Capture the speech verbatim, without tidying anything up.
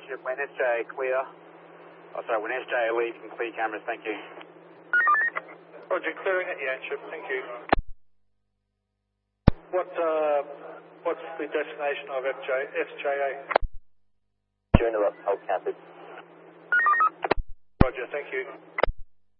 Ship, when S J clear. Oh, sorry, when S J leave, you can clear cameras, thank you. Roger, clearing at Yanship, thank you. What, uh, what's the destination of F J, S J A? June up, hold counted. Roger, thank you.